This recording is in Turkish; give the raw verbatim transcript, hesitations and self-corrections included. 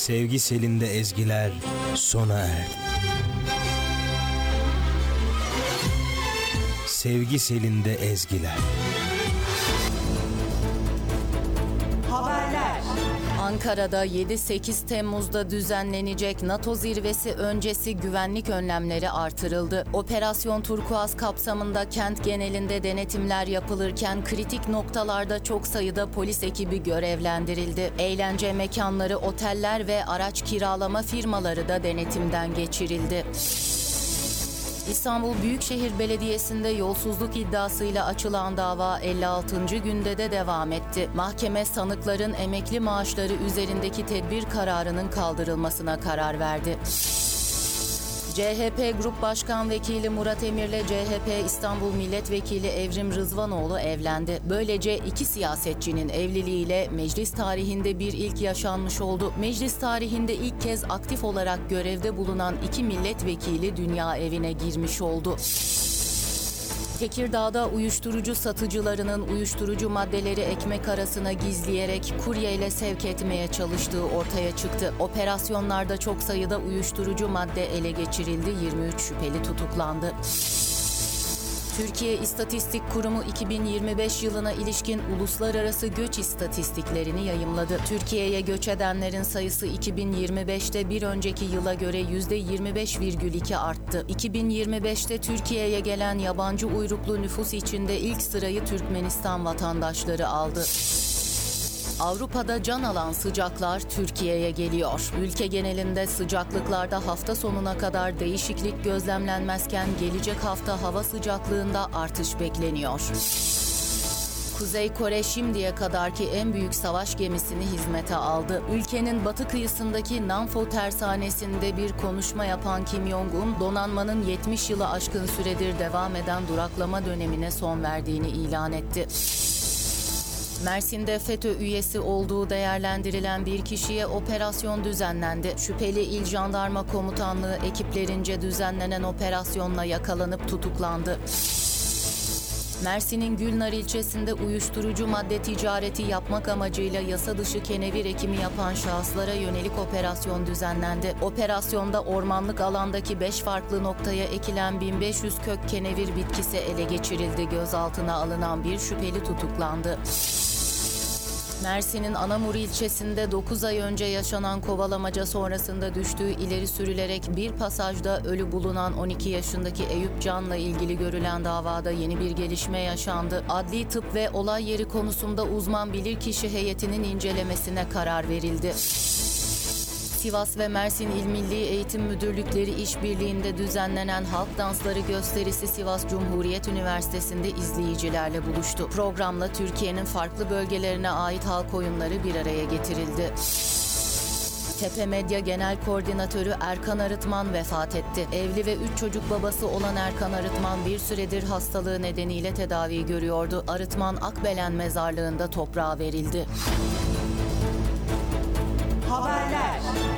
Sevgi selinde ezgiler sona erdi. Sevgi selinde ezgiler. Haberler. Ankara'da yedi sekiz Temmuz'da düzenlenecek NATO zirvesi öncesi güvenlik önlemleri artırıldı. Operasyon Turkuaz kapsamında kent genelinde denetimler yapılırken kritik noktalarda çok sayıda polis ekibi görevlendirildi. Eğlence mekanları, oteller ve araç kiralama firmaları da denetimden geçirildi. İstanbul Büyükşehir Belediyesi'nde yolsuzluk iddiasıyla açılan dava elli altıncı günde de devam etti. Mahkeme sanıkların emekli maaşları üzerindeki tedbir kararının kaldırılmasına karar verdi. C H P Grup Başkan Vekili Murat Emir'le C H P İstanbul Milletvekili Evrim Rızvanoğlu evlendi. Böylece iki siyasetçinin evliliğiyle meclis tarihinde bir ilk yaşanmış oldu. Meclis tarihinde ilk kez aktif olarak görevde bulunan iki milletvekili dünya evine girmiş oldu. Tekirdağ'da uyuşturucu satıcılarının uyuşturucu maddeleri ekmek arasına gizleyerek kuryeyle sevk etmeye çalıştığı ortaya çıktı. Operasyonlarda çok sayıda uyuşturucu madde ele geçirildi, yirmi üç şüpheli tutuklandı. Türkiye İstatistik Kurumu iki bin yirmi beş yılına ilişkin uluslararası göç istatistiklerini yayımladı. Türkiye'ye göç edenlerin sayısı iki bin yirmi beşte bir önceki yıla göre yüzde yirmi beş virgül iki arttı. iki bin yirmi beşte Türkiye'ye gelen yabancı uyruklu nüfus içinde ilk sırayı Türkmenistan vatandaşları aldı. Avrupa'da can alan sıcaklar Türkiye'ye geliyor. Ülke genelinde sıcaklıklarda hafta sonuna kadar değişiklik gözlemlenmezken gelecek hafta hava sıcaklığında artış bekleniyor. Kuzey Kore şimdiye kadarki en büyük savaş gemisini hizmete aldı. Ülkenin batı kıyısındaki Namfo tersanesinde bir konuşma yapan Kim Jong-un, donanmanın yetmiş yılı aşkın süredir devam eden duraklama dönemine son verdiğini ilan etti. Mersin'de FETÖ üyesi olduğu değerlendirilen bir kişiye operasyon düzenlendi. Şüpheli İl Jandarma Komutanlığı ekiplerince düzenlenen operasyonla yakalanıp tutuklandı. Mersin'in Gülnar ilçesinde uyuşturucu madde ticareti yapmak amacıyla yasa dışı kenevir ekimi yapan şahıslara yönelik operasyon düzenlendi. Operasyonda ormanlık alandaki beş farklı noktaya ekilen bin beş yüz kök kenevir bitkisi ele geçirildi. Gözaltına alınan bir şüpheli tutuklandı. Mersin'in Anamur ilçesinde dokuz ay önce yaşanan kovalamaca sonrasında düştüğü ileri sürülerek bir pasajda ölü bulunan on iki yaşındaki Eyüp Can'la ilgili görülen davada yeni bir gelişme yaşandı. Adli tıp ve olay yeri konusunda uzman bilirkişi heyetinin incelemesine karar verildi. Sivas ve Mersin İl Milli Eğitim Müdürlükleri işbirliğinde düzenlenen halk dansları gösterisi Sivas Cumhuriyet Üniversitesi'nde izleyicilerle buluştu. Programla Türkiye'nin farklı bölgelerine ait halk oyunları bir araya getirildi. Tepe Medya Genel Koordinatörü Erkan Arıtman vefat etti. Evli ve üç çocuk babası olan Erkan Arıtman bir süredir hastalığı nedeniyle tedavi görüyordu. Arıtman Akbelen Mezarlığı'nda toprağa verildi. Haberler.